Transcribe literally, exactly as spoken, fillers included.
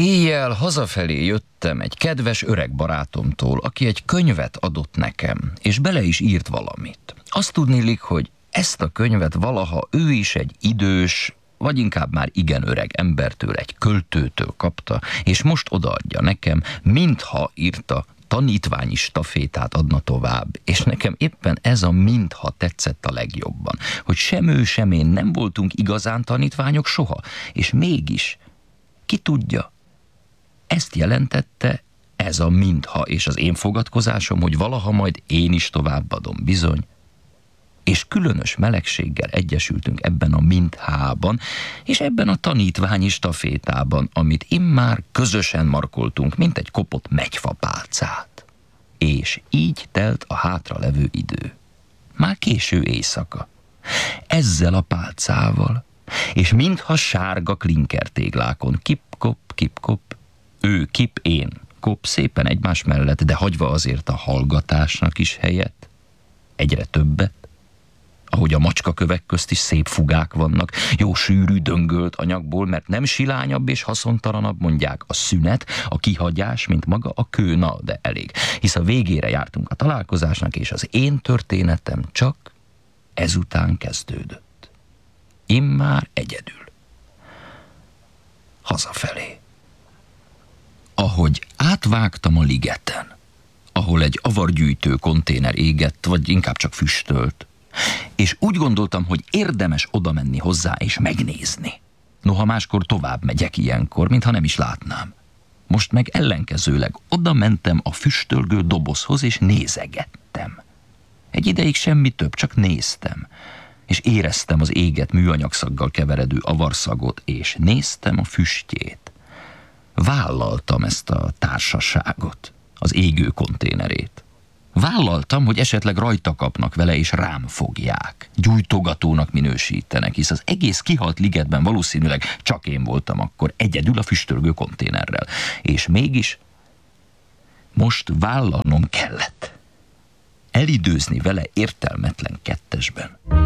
Éjjel hazafelé jöttem egy kedves öreg barátomtól, aki egy könyvet adott nekem, és bele is írt valamit. Azt tudniillik, hogy ezt a könyvet valaha ő is egy idős, vagy inkább már igen öreg embertől, egy költőtől kapta, és most odaadja nekem, mintha írta, tanítványi stafétát adna tovább, és nekem éppen ez a mintha tetszett a legjobban, hogy sem ő, sem én nem voltunk igazán tanítványok soha, és mégis, ki tudja, ezt jelentette ez a mintha, és az én fogadkozásom, hogy valaha majd én is továbbadom, bizony. És különös melegséggel egyesültünk ebben a minthában, és ebben a tanítványi stafétában, amit immár közösen markoltunk, mint egy kopott megyfapálcát. És így telt a hátralevő idő. Már késő éjszaka. Ezzel a pálcával, és mintha sárga klinkertéglákon kip-kop, kip-kop, ő kip, én kop, szépen egymás mellett, de hagyva azért a hallgatásnak is helyet, egyre többet, ahogy a macskakövek közt is szép fugák vannak, jó sűrű, döngölt anyagból, mert nem silányabb és haszontalanabb, mondják, a szünet, a kihagyás, mint maga a kő, na, de elég, hisz a végére jártunk a találkozásnak, és az én történetem csak ezután kezdődött. Immár egyedül. Hazafelé. Ahogy átvágtam a ligeten, ahol egy avargyűjtő konténer égett, vagy inkább csak füstölt, és úgy gondoltam, hogy érdemes oda menni hozzá és megnézni. Noha máskor tovább megyek ilyenkor, mintha nem is látnám. Most meg ellenkezőleg oda mentem a füstölgő dobozhoz, és nézegettem. Egy ideig semmi több, csak néztem, és éreztem az éget műanyagszaggal keveredő avarszagot, és néztem a füstjét. Vállaltam ezt a társaságot, az égő konténerét. Vállaltam, hogy esetleg rajta kapnak vele, és rám fogják. Gyújtogatónak minősítenek, hisz az egész kihalt ligetben valószínűleg csak én voltam akkor egyedül a füstölgő konténerrel. És mégis most vállalnom kellett. Elidőzni vele értelmetlen kettesben.